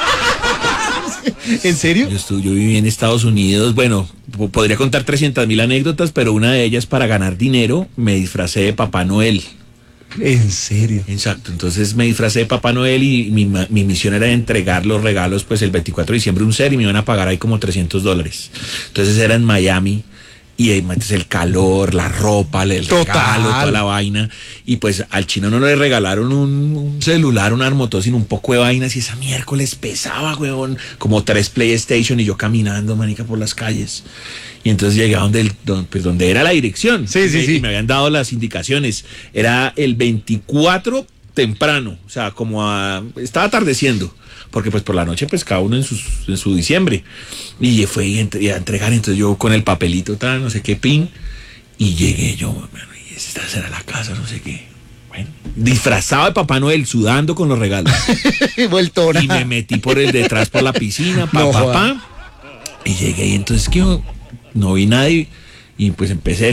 ¿En serio? Yo, estuve, yo viví en Estados Unidos, bueno, po- podría contar trescientas mil anécdotas, pero una de ellas para ganar dinero me disfracé de Papá Noel. ¿En serio? Exacto, entonces me disfracé de Papá Noel y mi, ma- mi misión era entregar los regalos pues el veinticuatro de diciembre un ser y me iban a pagar ahí como trescientos dólares. Entonces era en Miami y ahí metes el calor, la ropa, el Total. regalo, toda la vaina. Y pues al chino no le regalaron un, un celular, un armotó, sino un poco de vainas y esa miércoles pesaba, huevón, como tres PlayStation y yo caminando, manica, por las calles. Y entonces llegué a donde, el- don- pues, donde era la dirección. Sí, sí, Y- sí. Y me habían dado las indicaciones. Era el veinticuatro temprano, o sea, como a, estaba atardeciendo, porque pues por la noche pues cada uno en, sus, en su diciembre. Y fue y entre- y a entregar, entonces yo con el papelito, tal, no sé qué, pin, y llegué yo, bueno, y esta será la casa, no sé qué. Bueno, disfrazado de Papá Noel, sudando con los regalos. Vueltona. Y me metí por el detrás por la piscina, pa, No pa, joda. pa. Y llegué y entonces que yo no vi nadie. Y pues empecé.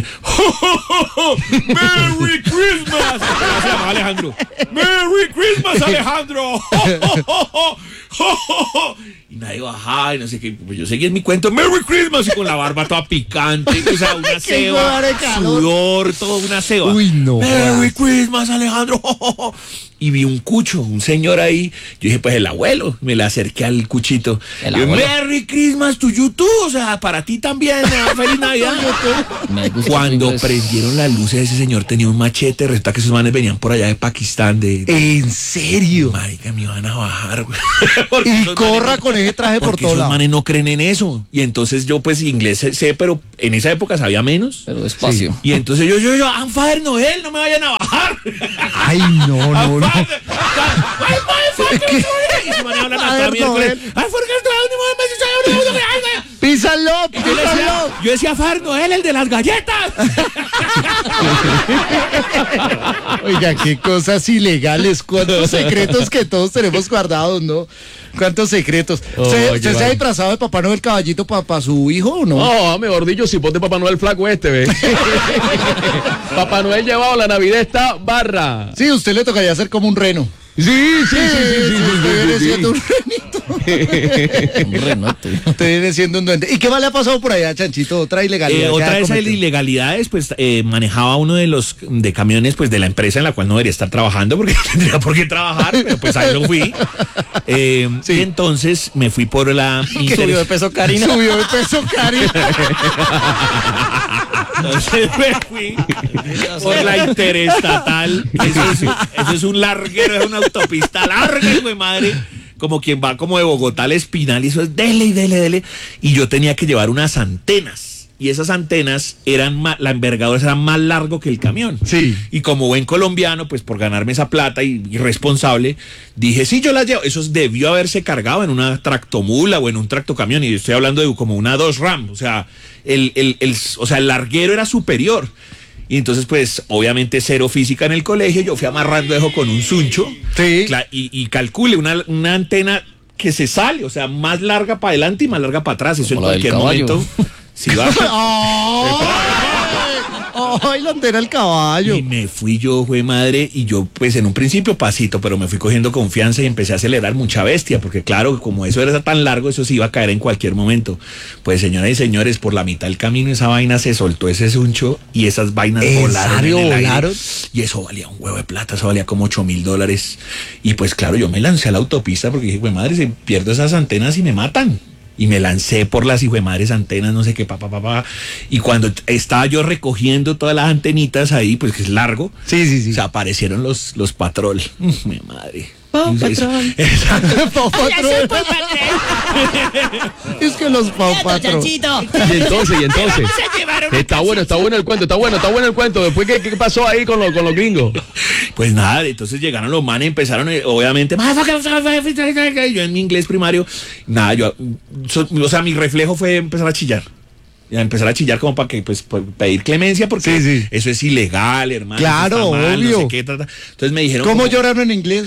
¡Merry Christmas! ¿Cómo se llama Alejandro? ¡Merry Christmas, Alejandro! y nadie bajaba y no sé qué. Pues yo seguí en mi cuento, Merry Christmas, y con la barba toda picante, o sea, una ceba, sudor, todo una ceba. Uy, no. Merry Christmas, Alejandro. Y vi un cucho, un señor ahí. Yo dije, pues el abuelo. Me le acerqué al cuchito. El Y yo, abuelo. Merry Christmas to you too. O sea, para ti también. ¿no? Feliz Navidad. Me gusta Cuando tu inglés. prendieron las luces, ese señor tenía un machete. Resulta que esos manes venían por allá de Pakistán. De, ¿En serio? Marica, me iban a bajar, güey. Porque Y esos corra manes- con ese traje por porque todo esos lado. manes no creen en eso. Y entonces yo, pues, inglés sé, sé, pero en esa época sabía menos. Pero despacio. Y entonces yo, yo, yo, I'm Father Noel, no me vayan a bajar. Ay, no, no, no. Y se van a hablar hasta miércoles. Ay, ¿por qué Písalo, yo, le decía, písalo. yo decía Father Noel, el de las galletas. Oiga, qué cosas ilegales, cuántos secretos que todos tenemos guardados, ¿no? Cuántos secretos. ¿Usted, Oh, usted qué se ha mal. disfrazado de Papá Noel caballito para su hijo o no? No, mejor dicho, si ponte Papá Noel flaco este, ve. Papá Noel llevado, la Navidad está barra. Sí, usted le tocaría hacer como un reno. Sí, sí, sí, sí, sí, sí, Usted viene sí, sí, siendo sí. un renito. Un renote. Usted viene siendo un duende. ¿Y qué más le ha pasado por allá, Chanchito? Otra ilegalidad. Eh, que otra ha de esas cometido. ilegalidades, pues eh, manejaba uno de los de camiones, pues de la empresa en la cual no debería estar trabajando porque no tendría por qué trabajar, pero pues ahí lo fui. Eh, Y entonces me fui por la Subió de peso Karina. Subió de peso, Karina. Entonces me fui por la interestatal. Eso es, eso es un larguero, es una autopista larga, hijo de madre. Como quien va como de Bogotá al Espinal y eso es dele y dele, dele. Y yo tenía que llevar unas antenas. Y esas antenas eran más, la envergadura era más largo que el camión. Sí. Y como buen colombiano, pues por ganarme esa plata y irresponsable, dije, sí, yo las llevo. Eso debió haberse cargado en una tractomula o en un tractocamión. Y estoy hablando de como una dos RAM. O sea, el, el, el, o sea, el larguero era superior. Y entonces, pues, obviamente cero física en el colegio. Yo fui amarrando eso con un suncho. Sí. Cla- Y, y calcule una, una antena que se sale, o sea, más larga para adelante y más larga para atrás. Eso en Como la del cualquier caballo. momento. Si va. ¡Ay! ¡Ay, la antena del caballo! Y me fui yo, fue madre, y yo pues en un principio pasito, pero me fui cogiendo confianza y empecé a acelerar mucha bestia, porque claro, como eso era tan largo, eso se iba a caer en cualquier momento. Pues señoras y señores, por la mitad del camino esa vaina se soltó ese suncho y esas vainas ¿En volaron serio en el aire. volaron? Y eso valía un huevo de plata, eso valía como ocho mil dólares. Y pues claro, yo me lancé a la autopista porque dije, pues madre, si pierdo esas antenas y me matan. Y me lancé por las hijuemadres antenas, no sé qué, papá, papá. Y cuando estaba yo recogiendo todas las antenitas ahí, pues que es largo, Sí, sí, sí. o sea, aparecieron los, los patrol. Mi madre. Pau Entonces, Patrol. Pau Patrol. Es que los Pau Patrol. Y entonces, y entonces. Está bueno, está bueno el cuento, está bueno, está bueno el cuento. Después, ¿qué, qué pasó ahí con, los con los gringos? Pues nada, entonces llegaron los manes, empezaron, eh, obviamente, yo en mi inglés primario, nada, yo, so- o sea, mi reflejo fue empezar a chillar. Y a empezar a chillar como para que, pues, pa- pedir clemencia, porque Sí, sí. eso es ilegal, hermano. Claro, eso está mal, obvio. No sé qué, ta, ta. Entonces me dijeron. ¿Cómo como- lloraron en inglés?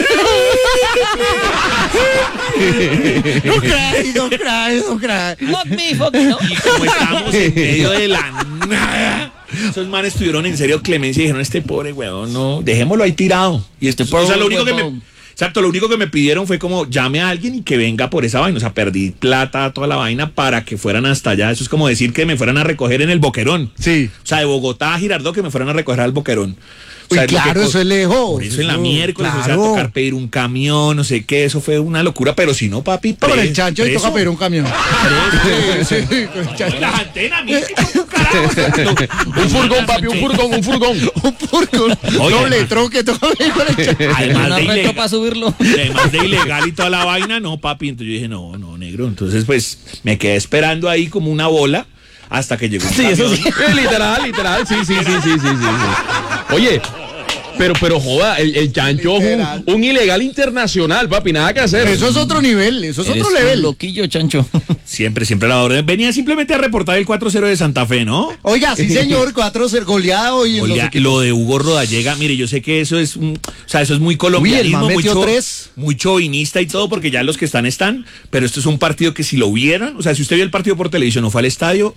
No cry, no cry, no cry. Fuck me, fuck me, ¿no? Y como estábamos en medio de la nada, esos manes tuvieron en serio clemencia y dijeron, este pobre huevón, no, dejémoslo ahí tirado. Y este pobre o sea, lo único que me, huevón. exacto, lo único que me pidieron fue como llame a alguien y que venga por esa vaina. O sea, perdí plata, toda la vaina para que fueran hasta allá. Eso es como decir que me fueran a recoger en el Boquerón. Sí. O sea, de Bogotá a Girardot que me fueran a recoger al Boquerón. O Uy, sea, es lo que claro, co- eso es lejos. Por eso en la Eso, miércoles, o sea, claro. tocar pedir un camión, no sé qué, eso fue una locura. Pero si no, papi, Con pre- el chancho y preso. toca pedir un camión. Sí, sí, con el chancho. Las antenas, mira, ¿qué carajo? Un furgón, papi, un furgón, un furgón. Un furgón, Oye, doble además- troque, toca pedir con el chancho. Además Una de, recta ilegal, para subirlo. además de ilegal y toda la vaina, no, papi. Entonces yo dije, no, no, negro. Entonces, pues, me quedé esperando ahí como una bola hasta que llegó un Sí, eso camión. sí. Eh, literal, literal, sí, sí, sí, sí, sí, sí, sí. Oye, pero, pero joda, el, el chancho es Literal. un, un ilegal internacional, papi, nada que hacer. Eso es otro nivel, eso es Eres otro un nivel. loquillo, chancho. Siempre, siempre a la orden. Venía simplemente a reportar el cuatro cero de Santa Fe, ¿no? Oiga, sí señor, cuatro ser goleada hoy en los Oiga, equipos. lo de Hugo Rodallega, mire, yo sé que eso es, un- o sea, eso es muy colombianismo, man muy, metió cho- tres. muy chauvinista y todo, porque ya los que están están, pero esto es un partido que si lo vieran, o sea, si usted vio el partido por televisión o fue al estadio,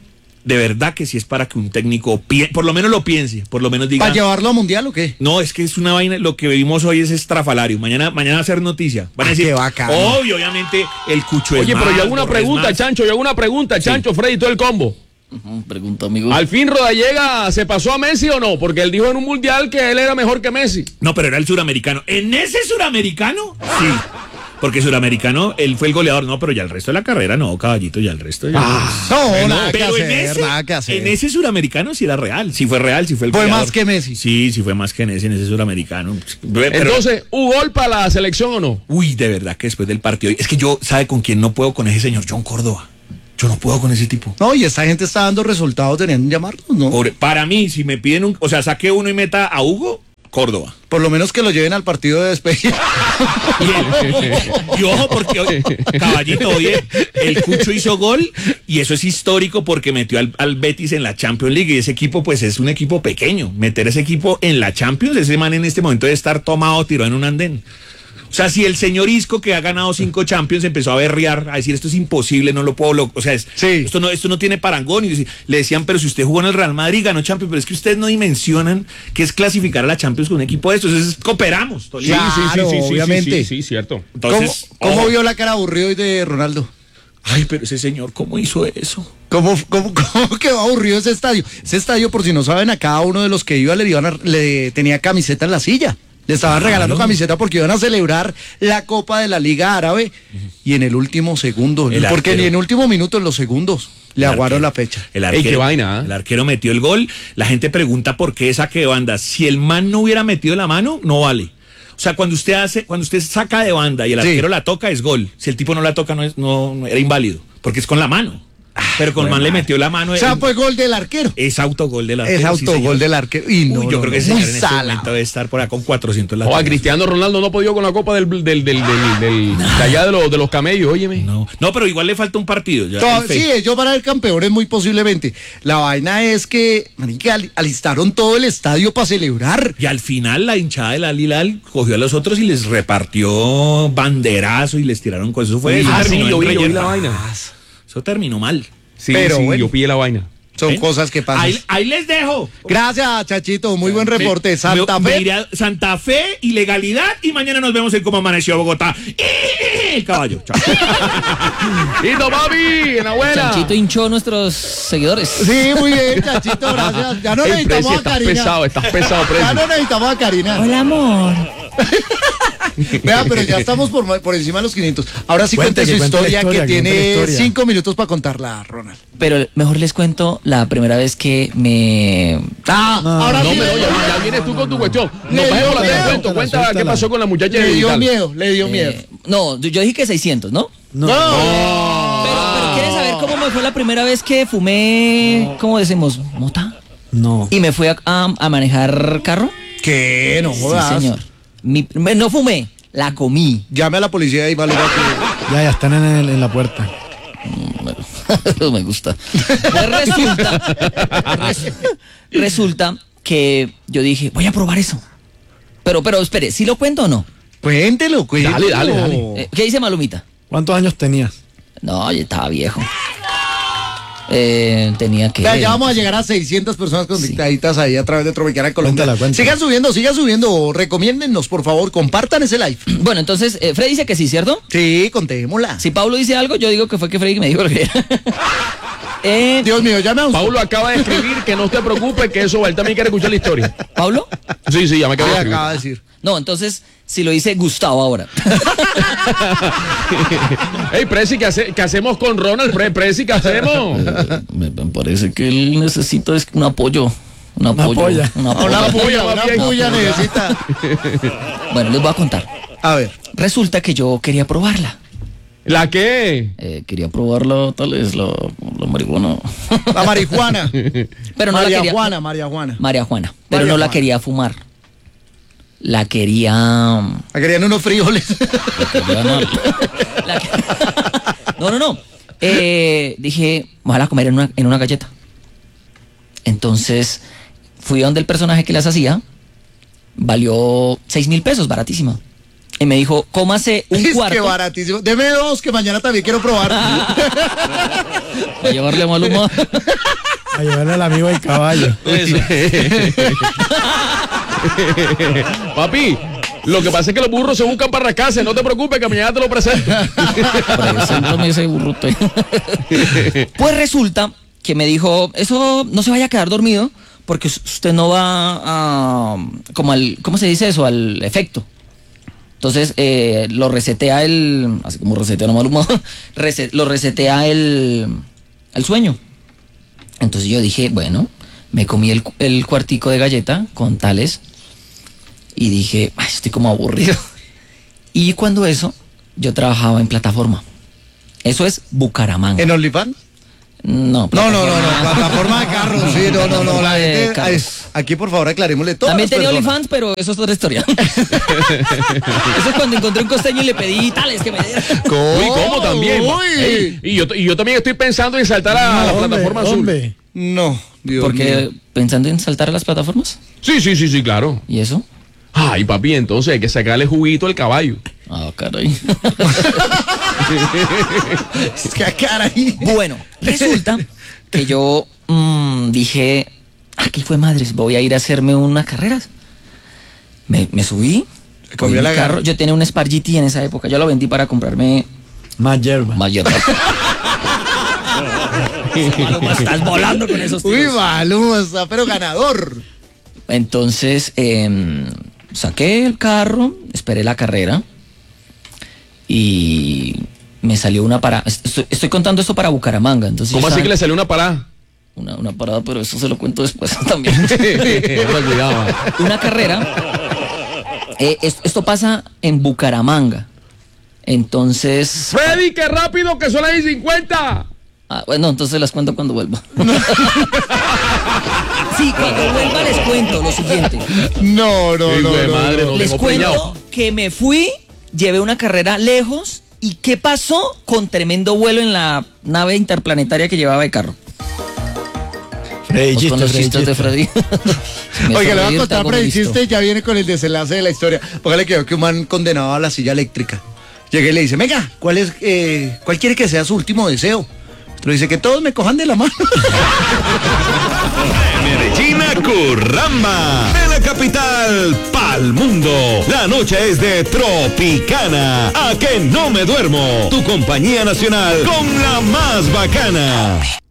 de verdad que sí es para que un técnico pi- por lo menos lo piense, por lo menos diga. ¿Para llevarlo a mundial o qué? No, es que es una vaina, lo que vimos hoy es estrafalario. Mañana, mañana va a ser noticia. Van a decir, qué bacano. obvio, obviamente, el Cucho es Oye, más, pero yo hago una Borré es pregunta, más. Chancho, yo hago una pregunta, Chancho, Freddy, todo el combo. Pregunta, amigo. ¿Al fin Rodallega se pasó a Messi o no? Porque él dijo en un mundial que él era mejor que Messi. No, pero era el suramericano. ¿En ese suramericano? Sí. Porque suramericano, él fue el goleador, no, pero ya el resto de la carrera, no, caballito, ya el resto. Ya Ah, no, Bueno, nada que pero en hacer, ese, nada que hacer. en ese suramericano sí era real, sí fue real, sí fue el Fue goleador. más que Messi. Sí, sí fue más que en ese, en ese suramericano. Pero- Entonces, ¿hubo gol para la selección o no? Uy, de verdad que después del partido, es que yo, ¿sabe con quién no puedo? Con ese señor John Córdoba. Yo no puedo con ese tipo. No, y esta gente está dando resultados, deberían llamarnos, ¿no? Pobre- para mí, si me piden un, o sea, saque uno y meta a Hugo, Córdoba. Por lo menos que lo lleven al partido de despedida. Y, y ojo, porque hoy- caballito, oye, el Cucho hizo gol y eso es histórico porque metió al, al Betis en la Champions League y ese equipo pues es un equipo pequeño. Meter ese equipo en la Champions, ese man en este momento debe estar tomado, tirado en un andén. O sea, si el señor Isco, que ha ganado cinco Champions, empezó a berrear, a decir esto es imposible, no lo puedo, lo-". o sea, es, Sí. esto no, esto no tiene parangón. Y le decían, pero si usted jugó en el Real Madrid, ganó Champions, pero es que ustedes no dimensionan que es clasificar a la Champions con un equipo de estos. Entonces cooperamos. Tolima. Claro, obviamente. Sí, sí, cierto. Entonces, ¿Cómo, cómo ojo. vio la cara aburrido hoy de Ronaldo? Ay, pero ese señor, ¿cómo hizo eso? ¿Cómo, cómo, cómo quedó aburrido ese estadio? Ese estadio, por si no saben, a cada uno de los que iba le, iban a- le tenía camiseta en la silla. Le estaban regalando camiseta porque iban a celebrar la Copa de la Liga Árabe y en el último segundo, El porque arquero. ni en el último minuto, en los segundos, le El aguaron arquero. la fecha. El Ey, arquero, qué vaina, ¿eh? el arquero metió el gol. La gente pregunta por qué saque de banda. Si el man no hubiera metido la mano, no vale. O sea, cuando usted hace, cuando usted saca de banda y el Sí. arquero la toca, es gol. Si el tipo no la toca, no es, no, no- era inválido. Porque es con la mano. Pero con el man le metió la mano. O sea, en- fue gol del arquero. es autogol del arquero. Es sí, autogol señor. del arquero. Y no, Uy, yo no, creo que no, ese muy señor en este salado. momento debe estar por acá con cuatrocientos O a latigazos. Cristiano Ronaldo no podido con la copa del, del, del, del, del- del- de allá de los, de los camellos, óyeme. No, no, pero igual le falta un partido. Ya, To- el sí, fe- ellos van a ser campeones muy posiblemente. La vaina es que, marica, al- alistaron todo el estadio para celebrar. Y al final la hinchada del Al Hilal cogió a los otros y les repartió banderazo y les tiraron cosas. Eso fue. Ah, eso sí, terminó yo en vi, yo vi relleno. la vaina. Eso terminó mal. Sí, Pero sí, bueno. yo pillé la vaina. Son ¿Eh? cosas que pasan. Ahí, ahí les dejo. Gracias, Chachito. Muy buen Me- reporte. Santa me- me Fe. iré a Santa Fe, ilegalidad y mañana nos vemos en cómo amaneció Bogotá. El caballo. Chao. ¡Listo, papi! ¡Enhorabuena! Chanchito hinchó nuestros seguidores. Sí, muy bien, Chachito. Gracias. Ya no Ey, necesitamos Prezi, a estás Karina. pesado, estás pesado, Ya Prezi. no necesitamos a Karina. Hola, amor. Vea, pero ya estamos por, por encima de los quinientos. Ahora sí Cuente, cuente su que cuente la historia, historia, que que cuente la tiene historia. cinco minutos para contarla, Ronald. Pero mejor les cuento la primera vez que me... Ah, ahora No, sí. pero le- ya, ya vienes tú con tu cuestión. Le No, dio bajemos la miedo. te cuento. Cuenta qué Suéltala. pasó con la muchacha de Le dio digital. miedo, le dio miedo. eh, no, yo yo dije que seiscientos, ¿no? No. Pero, pero ¿quieres saber cómo me fue la primera vez que fumé, ¿cómo decimos? ¿Mota? No. Y me fui a, a- a manejar carro. ¿Qué? No jodas. Sí, señor. Mi- me- no fumé, la comí. Llame a la policía y valora que... Ya, ya están en, el- en la puerta. Me gusta. Pues resulta, res- resulta que yo dije, voy a probar eso. Pero, pero, espere, ¿sí lo cuento o no? Cuéntelo, cuéntelo. Dale, dale, dale. Eh, ¿Qué dice Malumita? ¿Cuántos años tenías? No, yo estaba viejo. Eh, tenía que... Vea, ya vamos a llegar a seiscientas personas conectaditas ahí a través de Tropicana Colombia. Cuéntala, cuéntala. Sigan subiendo, sigan subiendo. Recomiéndennos, por favor, compartan ese live. Bueno, entonces, eh, Freddy dice que sí, ¿cierto? Sí, contémosla. Si Pablo dice algo, yo digo que fue que Freddy me dijo lo que era. eh, Dios mío, ya me asustó. Paulo acaba de escribir que no te preocupes, que eso va. Él también quiere escuchar la historia. ¿Pablo? Sí, sí, ya me acaba de Ay, escribir. acaba de decir. No, entonces, si lo dice Gustavo ahora. Ey, Prezi, ¿qué, hace- qué hacemos con Ronald? Pre Prezi, ¿qué hacemos? me, me parece que él necesita es un apoyo. Un Una apoyo. polla. Una Una polla. puya, una bien. puya necesita. Bueno, les voy a contar. A ver. Resulta que yo quería probarla. ¿La qué? Eh, quería probarla, tal vez, la, la marihuana. La marihuana. Pero no la María quería. Juana, María Juana. María Juana. Pero María no la Juana. quería fumar. La quería. La querían unos frijoles. La que- No, no, no. Eh, dije, vamos a comer en una, en una galleta. Entonces, fui donde el personaje que las hacía. Valió seis mil pesos, baratísima. Y me dijo, cómase un Es cuarto. que baratísimo. Deme dos que mañana también quiero probar. Para llevarle a Maluma. A llevarle al amigo el caballo. Eso. Papi, lo que pasa es que los burros se buscan para rascarse. No te preocupes, que mañana te lo presento. Preséntame ese burrote. Pues resulta que me dijo, eso no se vaya a quedar dormido porque usted no va a, como al, ¿cómo se dice eso? Al efecto. Entonces eh, lo resetea el, así como resetea no mal humor, reset, lo resetea el, el sueño. Entonces yo dije, bueno, me comí el, el cuartico de galleta con tales y dije, ay, estoy como aburrido. Y cuando eso, yo trabajaba en plataforma. Eso es Bucaramanga. ¿En OnlyFans? No, no, no, no, no, plataforma de carros, sí, no, no, no, la gente, ay, aquí por favor aclarémosle todo. También tenía OnlyFans, pero eso es otra historia. Eso es cuando encontré un costeño y le pedí tales que me diera. ¿Cómo? Uy, ¿cómo también? Ey, y, yo, y yo también estoy pensando en saltar a no, la hombre, plataforma azul. Hombre. No, Dios ¿Por qué mío. pensando en saltar a las plataformas? Sí, sí, sí, sí, claro. ¿Y eso? Ay, papi, entonces hay que sacarle juguito al caballo. Ah, caray. ¿Qué caray? Bueno, resulta que yo mmm, dije, aquí fue madres, voy a ir a hacerme unas carreras. Me, me subí, comió la carro. Yo tenía un Spark G T en esa época, yo lo vendí para comprarme más hierba. Más hierba. Maluma, estás volando con esos tiros. Uy, Maluma está, pero ganador. Entonces, eh, saqué el carro, esperé la carrera y me salió una parada. Estoy, estoy contando esto para Bucaramanga. Entonces ¿cómo así saben, que le salió una parada? Una, una parada, pero eso se lo cuento después también. Cuidado. Una carrera. Eh, esto, esto pasa en Bucaramanga. Entonces. Freddy, qué rápido que son las cincuenta. Ah, bueno, entonces las cuento cuando vuelva. Sí, cuando vuelva les cuento lo siguiente. No, no, no, no, madre, no. no Les tengo cuento preñado. que me fui, llevé una carrera lejos y qué pasó con tremendo vuelo en la nave interplanetaria que llevaba de carro. Freddy, Pues con los Freddy, chistes de Freddy. Oiga, le voy a contar Freddy chiste y ya viene con el desenlace de la historia. Póngale que veo que un man condenado a la silla eléctrica. Llega y le dice, venga, ¿cuál es, eh, cuál quiere que sea su último deseo? Pero dice que todos me cojan de la mano. Medellín a Curramba, de la capital pa'l mundo. La noche es de Tropicana. A que no me duermo. Tu compañía nacional con la más bacana.